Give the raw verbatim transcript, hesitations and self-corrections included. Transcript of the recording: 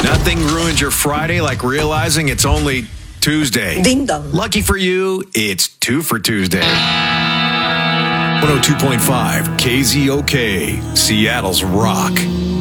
Nothing ruins your Friday like realizing it's only Tuesday. Ding dong. Lucky for you, it's two for Tuesday. one oh two point five K Z O K, Seattle's Rock.